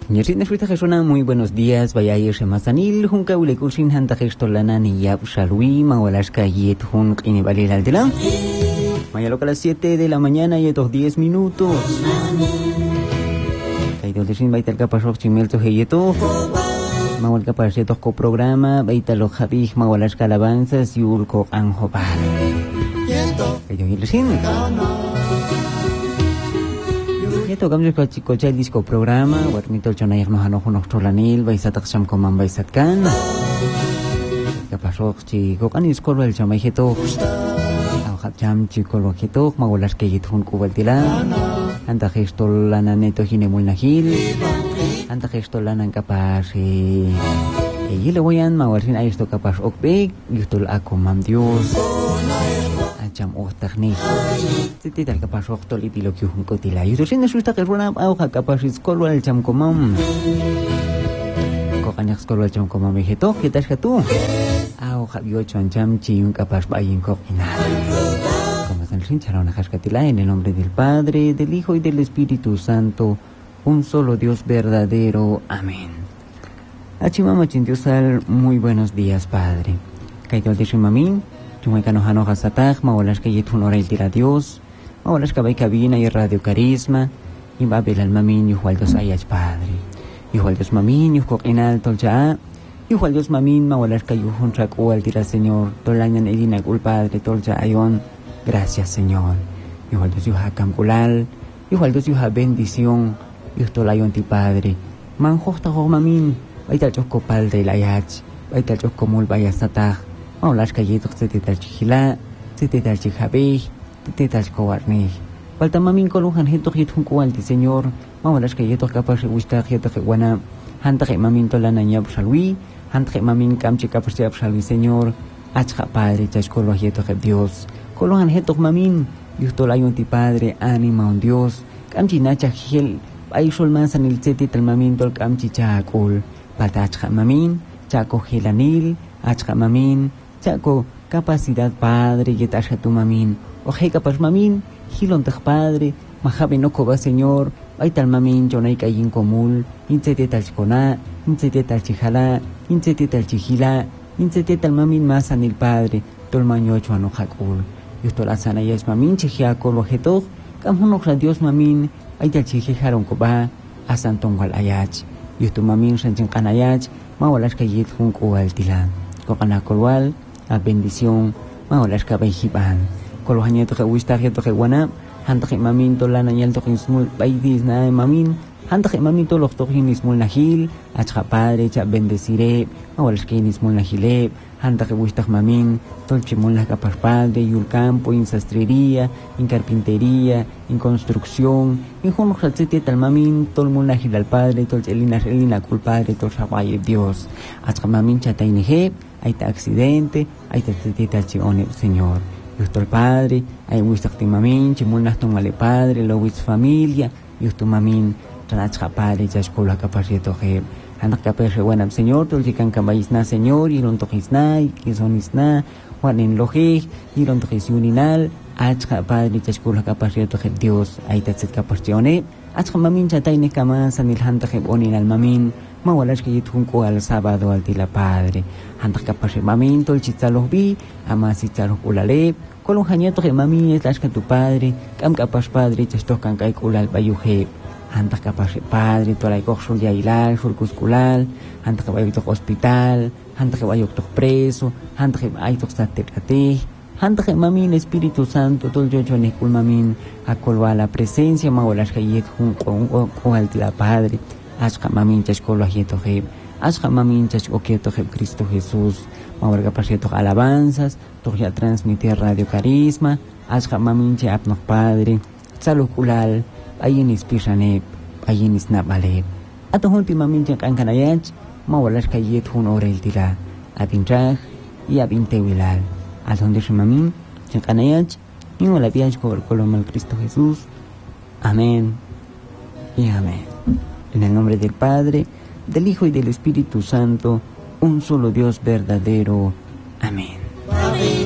Ñersin Jesuna, muy buenos días, vaya a irse Mazanil, Junca Ulekulsin, Hanta Gestolana, Niyab Shalwi, Mawalaska Yet Hun, Inibali Aldela. Mañana a las 7 de la mañana y a 10 minutos. Kaito Lesin, Baita el Capasok, Chimelto Heyeto. Mawal Capaceto programa, Baita lo Javij, Mawalaska Alabanzas, Yulko Anjopal. Kaito Lesin. Ito kami ko chay disco programa warmito chonay no hano hunok tolanil baisatak sam komam baisatkan kapasok chi ko kan iskol wel chamay hito aw khat jam chi kol hito magulas ke yithun kubal tila anta gestol lana neto hinemul nahil anta gestol lana kapas yile wayan mawarsin ay esto kapas okbek yutul ako mam Dios jam technique titi tal kapas oktol itilo kyuhun kotila yuto sin susta keruna au kapas iskol wal jam komam ko kanyak skol wal jam komam heto kitas katu au habio chon jam chiun kapas bayin ko inal como san sin charona kaskatila en el nombre del Padre, del Hijo y del Espíritu Santo, un solo Dios verdadero. Amén. Achimama chintiosal, muy buenos días, Padre. Kaito dishimamín Chumecano Jano Hasataj, Maolas que yetun ora el tira Dios, Maolas que cabina y Radio Carisma, y Babel al Mamin, Yuhualdos Ayach Padre, Yuhualdos Mamin, Yuhuinal Tolcha, Yuhualdos Mamin, Maolas que Yuhun Raku al tira Señor, Tolañan Edina Gul Padre, Tolcha Ayon, gracias Señor, Yuhualdos Yuhakam Kulal, Yuhualdos Yuha bendición, Yuhtolayon ti Padre, Manjosta Mamin, Baita Choko Padre el Ayach, Baita Choko Mul Bayasataj, Maulas calletos se te tal chihila, se te tal chihabej, te tal cobarnej. Falta mamin colujan gente que un cuanti señor, maulas calletos capaz de gustar gente que guana, hanta mamin tolana ñab shalwi, hanta mamin camchi capaz de shalwi señor, achha padre chascolo gente que Dios, colujan gente mamin, yustolayon ti padre, anima un Dios, camchi nacha gel, ay sol mansan el seti tal mamin tol camchi chacol, falta achha mamin, chaco gelanil, achha mamin, Chaco, capacidad Padre, yetasha tu mamin. Oje capas mamin, hilon tej Padre, majabe no coba Señor, baital mamin, jonay kayin comul, insete tal chicona, insete tal chijala, insete tal chihila, insete tal mamin masan el Padre, tolmaño chuano hakul. Yustola sana yes mamin, chihiako lojeto, kamhunok Dios mamin, baital chihijaron coba, asantong wal ayach. Yusto mamin, sanchin kanayach, mawalas kayit hunko al tilan. Kokanakolwal, a bendición, maolas kabayhiban. Kolohaña toque wistaje toque guana, hantaje mamin tolana yal toque smul baidis na mamin, hantaje mamin tolos toque nismul nahil, achha padre, cha bendecire, maolas que nismul nahile, hantaje wistaj mamin, tolchimul na capas padre, yul campo, en sastrería, en carpintería, en construcción, en jonos salsete tal mamin, tolmul nahil al padre, elina cul padre, tol shabaye Dios, achha mamin chataineje, hay accidente, hay tetita chione Señor. Justo el Padre, hay wistak mamin, chimunas tomale Padre, lo wis familia, justo mamin, tranachka Padre, chascola capacito je. Anak capaz buena Señor, tolchikan kabayisna Señor, y lontojisna, y kisonisna, juanen loje, y lontojisunal, achka Padre, chascola capacito je Dios, hay tetsit capacione, achka mamin chataine kama sanil hanta je bonin al mamin. Mawalas que yitun al sábado al tila Padre. Hantak kapase mamin tol chitzalos bi, ama chitzalos ulale, kolon hañato que mami es que tu Padre, cam capas Padre, chestos can kai kulal bayuje. Hantak kapase Padre, tolai coxul yailal, surcusculal, hantak bayok hospital, hantak bayok preso, hantak bayok satekate. Hantak mamin Espíritu Santo, tol yo kul mamin, akolwa la presencia, mawalas que yitun con al tila Padre. Ashka mamin chascolo ajieto jeb, ashka mamin chascoquieto jeb Cristo Jesús, mawarga pasieto alabanzas, toja transmitir Radio Carisma, ashka mamin che apnoch Padre, salukulal, ayenis pishaneb, ayenis nabaleb. Ato hunti mamin che kankanayach, mawalas kayet hun orel tila, abintraj y abintewilal. Adonde se mamin, che kanayach, y no la viaj coloma Cristo Jesús. Amén y amén. En el nombre del Padre, del Hijo y del Espíritu Santo, un solo Dios verdadero. Amén. Amén.